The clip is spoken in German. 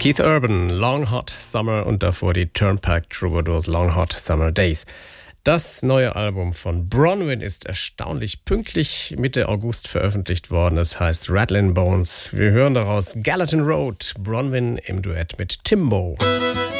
Keith Urban, Long Hot Summer und davor die Turnpike Troubadours Long Hot Summer Days. Das neue Album von Bronwyn ist erstaunlich pünktlich Mitte August veröffentlicht worden. Es heißt Rattlin' Bones. Wir hören daraus Gallatin Road, Bronwyn im Duett mit Timbo.